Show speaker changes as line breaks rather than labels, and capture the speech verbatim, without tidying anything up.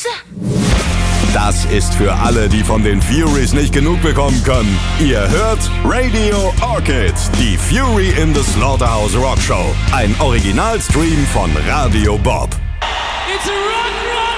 Das ist für alle, die von den Furies nicht genug bekommen können. Ihr hört Radio Orchid, die Fury in the Slaughterhouse Rock Show. Ein Originalstream von Radio Bob.
It's a rock, rock.